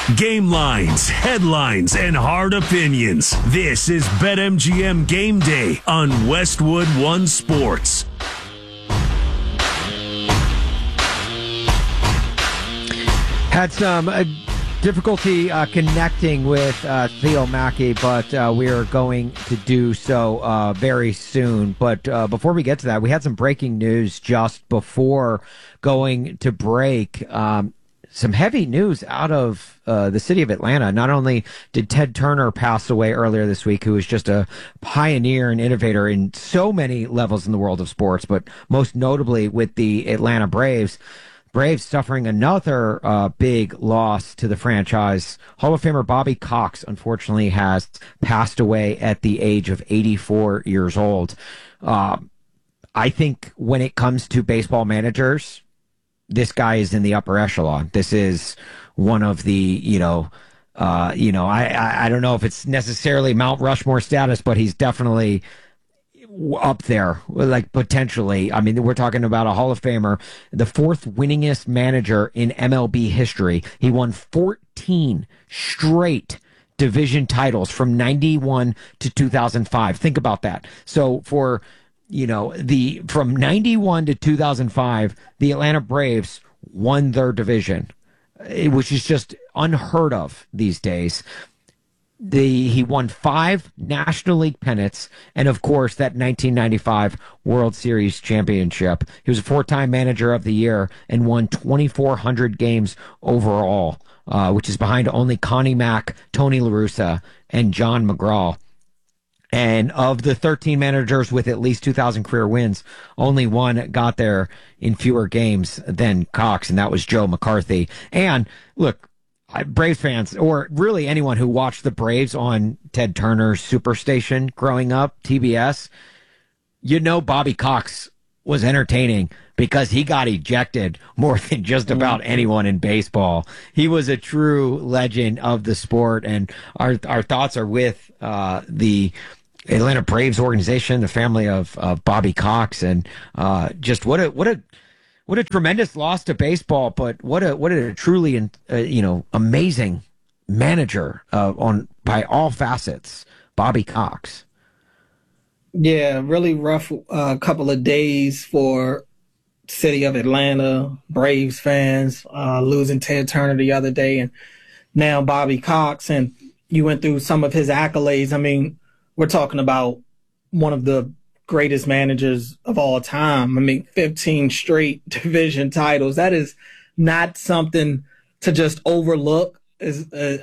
Game lines, headlines, and hard opinions. This is BetMGM Game Day on Westwood One Sports. Had some difficulty connecting with Theo Mackey, but we are going to do so very soon. But before we get to that, we had some breaking news just before going to break. Some heavy news out of the city of Atlanta. Not only did Ted Turner pass away earlier this week, who was just a pioneer and innovator in so many levels in the world of sports, but most notably with the Atlanta Braves. Braves suffering another big loss to the franchise. Hall of Famer Bobby Cox, unfortunately, has passed away at the age of 84 years old. I think when it comes to baseball managers, this guy is in the upper echelon. This is one of the, I don't know if it's necessarily Mount Rushmore status, but he's definitely up there, like potentially. I mean, we're talking about a Hall of Famer, the fourth winningest manager in MLB history. He won 14 straight division titles from 91 to 2005. Think about that. So for from 91 to 2005, the Atlanta Braves won their division, which is just unheard of these days. He won 5 National League pennants, and of course that 1995 World Series championship. He was a 4-time Manager of the Year and won 2,400 games overall, which is behind only Connie Mack, Tony La Russa, and John McGraw. And of the 13 managers with at least 2,000 career wins, only one got there in fewer games than Cox, and that was Joe McCarthy. And look, Braves fans, or really anyone who watched the Braves on Ted Turner's Superstation growing up, TBS, Bobby Cox was entertaining because he got ejected more than just about anyone in baseball. He was a true legend of the sport, and our thoughts are with the Atlanta Braves organization, the family of Bobby Cox, and just what a tremendous loss to baseball, but what a truly amazing manager by all facets, Bobby Cox. Yeah, really rough couple of days for city of Atlanta, Braves fans, losing Ted Turner the other day, and now Bobby Cox. And you went through some of his accolades. I mean, we're talking about one of the greatest managers of all time. I mean, 15 straight division titles. That is not something to just overlook. To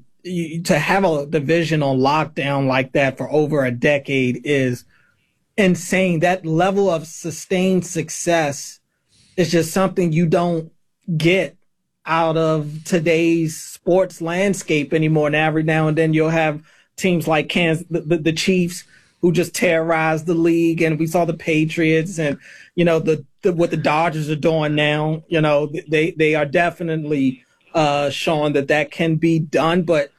have a division on lockdown like that for over a decade is insane. That level of sustained success is just something you don't get out of today's sports landscape anymore. Now, every now and then you'll have teams like the Chiefs, who just terrorized the league, and we saw the Patriots, and what the Dodgers are doing now. They are definitely showing that can be done. But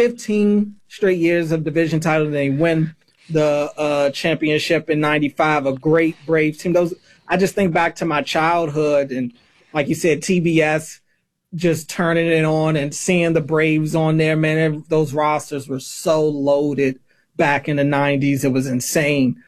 15 straight years of division title, and they win the championship in '95. A great Braves team. I just think back to my childhood, and like you said, TBS. Just turning it on and seeing the Braves on there, man. Those rosters were so loaded back in the 90s. It was insane.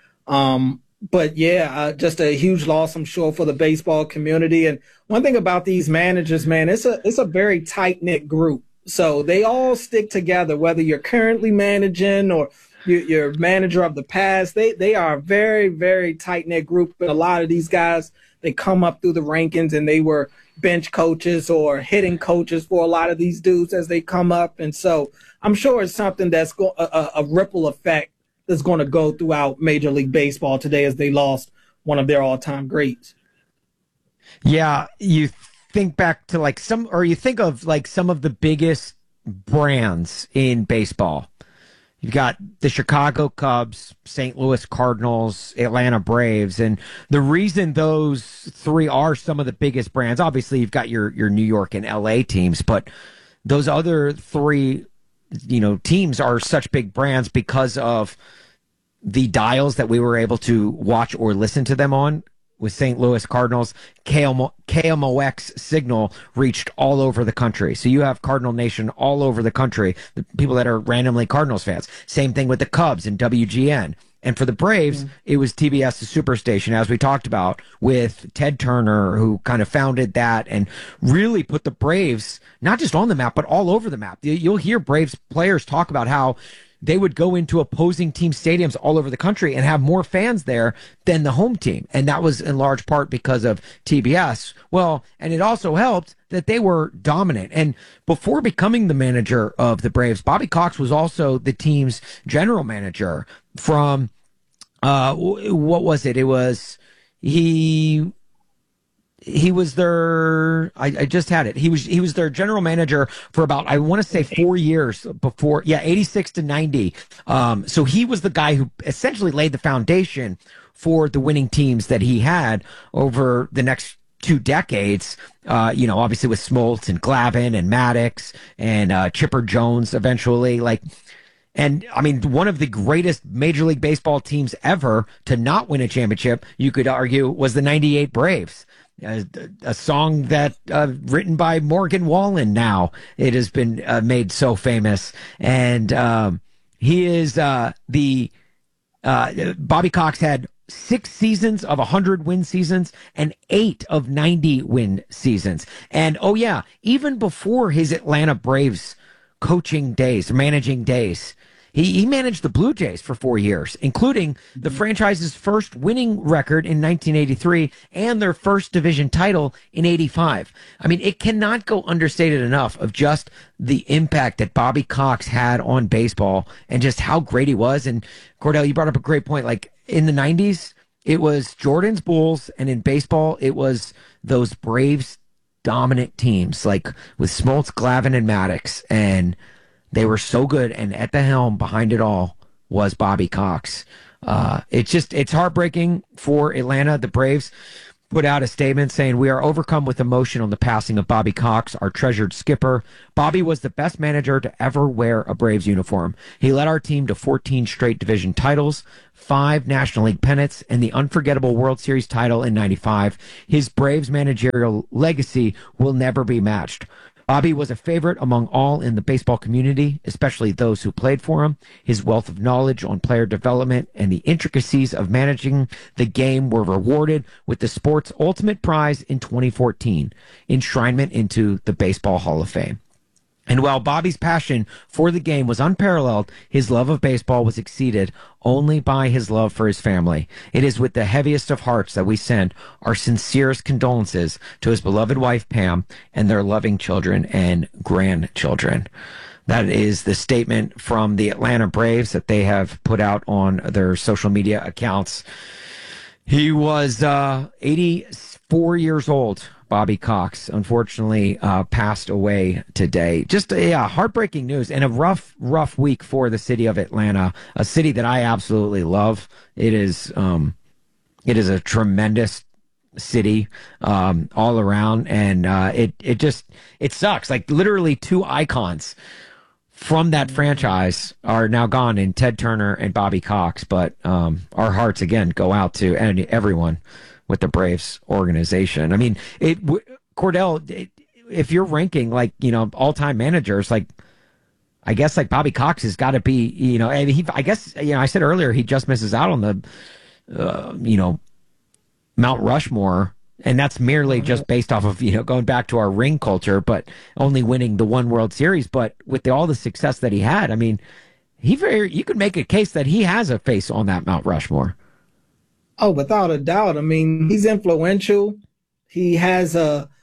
But yeah, just a huge loss, I'm sure, for the baseball community. And one thing about these managers, man, it's a very tight-knit group. So they all stick together, whether you're currently managing or you're manager of the past. They are a very, very tight-knit group. And a lot of these guys, they come up through the rankings, and they were bench coaches or hitting coaches for a lot of these dudes as they come up. And so I'm sure it's something that's a ripple effect that's going to go throughout Major League Baseball today as they lost one of their all-time greats. Yeah, you think back to some of the biggest brands in baseball. You've got the Chicago Cubs, St. Louis Cardinals, Atlanta Braves, and the reason those three are some of the biggest brands, obviously you've got your New York and LA teams, but those other three, teams are such big brands because of the dials that we were able to watch or listen to them on with St. Louis Cardinals, KMOX signal reached all over the country. So you have Cardinal Nation all over the country, the people that are randomly Cardinals fans. Same thing with the Cubs and WGN. And for the Braves, it was TBS, the Superstation, as we talked about, with Ted Turner, who kind of founded that and really put the Braves not just on the map, but all over the map. You'll hear Braves players talk about how they would go into opposing team stadiums all over the country and have more fans there than the home team. And that was in large part because of TBS. Well, and it also helped that they were dominant. And before becoming the manager of the Braves, Bobby Cox was also the team's general manager from, what was it? It was, he was their, I just had it. He was their general manager for about, I want to say 4 years before, 86 to 90. So he was the guy who essentially laid the foundation for the winning teams that he had over the next 2 decades, obviously with Smoltz and Glavine and Maddox and Chipper Jones eventually, and I mean, one of the greatest Major League Baseball teams ever to not win a championship, you could argue, was the 98 Braves. A song that written by Morgan Wallen now. It has been made so famous. And he is Bobby Cox had 6 seasons of 100-win seasons and 8 of 90-win seasons. And, even before his Atlanta Braves coaching days, managing days, he managed the Blue Jays for 4 years, including the franchise's first winning record in 1983 and their first division title in 85. I mean, it cannot go understated enough of just the impact that Bobby Cox had on baseball and just how great he was. And Cordell, you brought up a great point. Like in the 90s, it was Jordan's Bulls, and in baseball, it was those Braves dominant teams, like with Smoltz, Glavine, and Maddox, and they were so good, and at the helm behind it all was Bobby Cox. It's heartbreaking for Atlanta. The Braves put out a statement saying, "We are overcome with emotion on the passing of Bobby Cox, our treasured skipper. Bobby was the best manager to ever wear a Braves uniform. He led our team to 14 straight division titles, 5 National League pennants, and the unforgettable World Series title in 95. His Braves managerial legacy will never be matched. Bobby was a favorite among all in the baseball community, especially those who played for him. His wealth of knowledge on player development and the intricacies of managing the game were rewarded with the sport's ultimate prize in 2014, enshrinement into the Baseball Hall of Fame." And while Bobby's passion for the game was unparalleled, his love of baseball was exceeded only by his love for his family. It is with the heaviest of hearts that we send our sincerest condolences to his beloved wife, Pam, and their loving children and grandchildren. That is the statement from the Atlanta Braves that they have put out on their social media accounts. He was 84 years old. Bobby Cox, unfortunately, passed away today. Just heartbreaking news and a rough week for the city of Atlanta, a city that I absolutely love. It is a tremendous city all around, and it sucks. Like literally 2 icons from that franchise are now gone in Ted Turner and Bobby Cox. But our hearts again go out to everyone with the Braves organization. I mean, Cordell, if you're ranking all-time managers, I guess Bobby Cox has got to be, I said earlier he just misses out on the, Mount Rushmore, and that's merely just based off of going back to our ring culture, but only winning the 1 World Series. But with all the success that he had, I mean, you could make a case that he has a face on that Mount Rushmore. Oh, without a doubt. I mean, he's influential. He has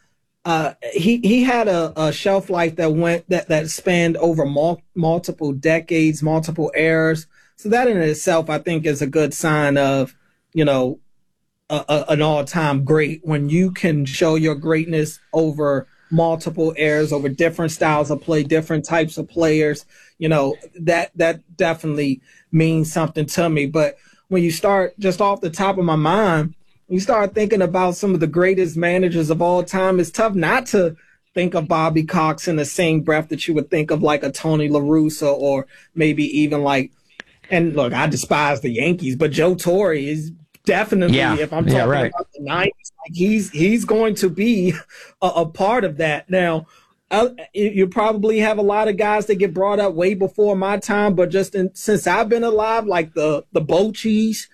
he had a shelf life that spanned over multiple decades, multiple eras. So that in itself, I think, is a good sign of, an all-time great, when you can show your greatness over multiple eras, over different styles of play, different types of players. That definitely means something to me. But when you start, just off the top of my mind, you start thinking about some of the greatest managers of all time, it's tough not to think of Bobby Cox in the same breath that you would think of like a Tony La Russa, or maybe even and look, I despise the Yankees, but Joe Torre is definitely. Yeah. If I'm talking about the 90s, like he's going to be a part of that. Now, you probably have a lot of guys that get brought up way before my time, but since I've been alive, like the Bochy's,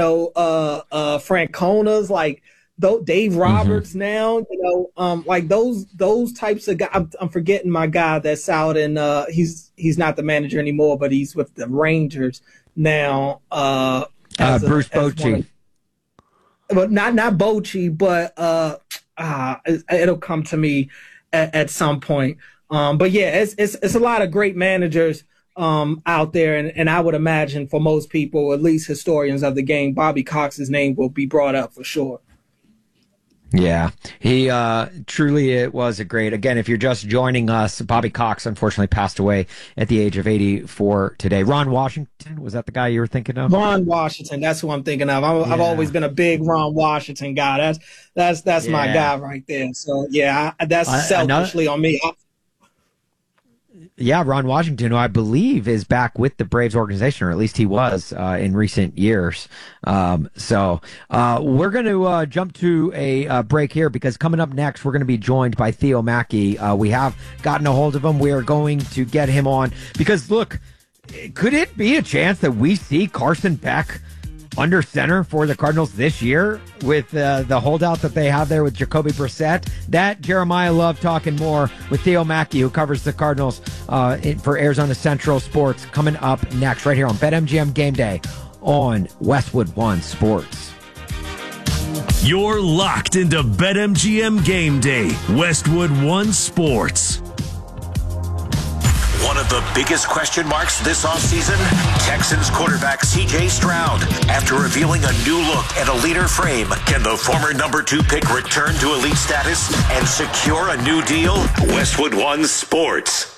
Franconas, like Dave Roberts now, like those types of guys. I'm forgetting my guy that's out in he's not the manager anymore, but he's with the Rangers now. Bruce Bochy. But not Bochy, but it'll come to me at some point. But yeah, it's a lot of great managers out there, and I would imagine for most people, at least historians of the game, Bobby Cox's name will be brought up for sure. Yeah, he truly it was a great. Again, if you're just joining us, Bobby Cox unfortunately passed away at the age of 84 today. Ron Washington, was that the guy you were thinking of? Ron Washington, that's who I'm thinking of. I've always been a big Ron Washington guy. That's my guy right there. So yeah, that's selfishly on me. Yeah, Ron Washington, who I believe is back with the Braves organization, or at least he was in recent years. So we're going to jump to a break here, because coming up next, we're going to be joined by Theo Mackey. We have gotten a hold of him. We are going to get him on because, look, could it be a chance that we see Carson Beck under center for the Cardinals this year with the holdout that they have there with Jacoby Brissett? That Jeremiah Love talking more with Theo Mackey, who covers the Cardinals for Arizona Central Sports, coming up next right here on BetMGM Game Day on Westwood One Sports. You're locked into BetMGM Game Day, Westwood One Sports. One of the biggest question marks this offseason, Texans quarterback C.J. Stroud. After revealing a new look and a leaner frame, can the former number 2 pick return to elite status and secure a new deal? Westwood One Sports.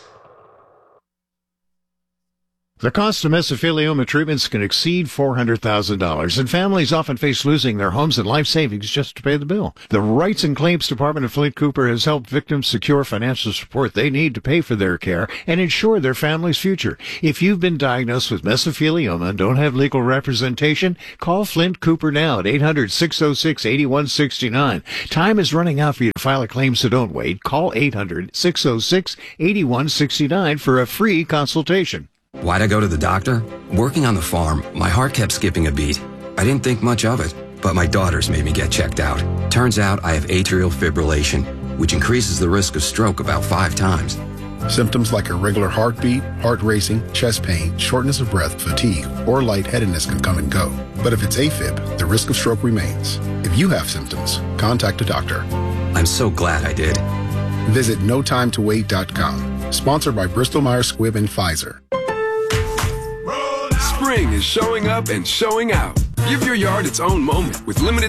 The cost of mesothelioma treatments can exceed $400,000, and families often face losing their homes and life savings just to pay the bill. The Rights and Claims Department of Flint Cooper has helped victims secure financial support they need to pay for their care and ensure their family's future. If you've been diagnosed with mesothelioma and don't have legal representation, call Flint Cooper now at 800-606-8169. Time is running out for you to file a claim, so don't wait. Call 800-606-8169 for a free consultation. Why'd I go to the doctor? Working on the farm, my heart kept skipping a beat. I didn't think much of it, but my daughters made me get checked out. Turns out I have atrial fibrillation, which increases the risk of stroke about 5 times. Symptoms like irregular heartbeat, heart racing, chest pain, shortness of breath, fatigue, or lightheadedness can come and go. But if it's AFib, the risk of stroke remains. If you have symptoms, contact a doctor. I'm so glad I did. Visit NoTimeToWait.com. Sponsored by Bristol-Myers Squibb and Pfizer. Spring is showing up and showing out. Give your yard its own moment with limited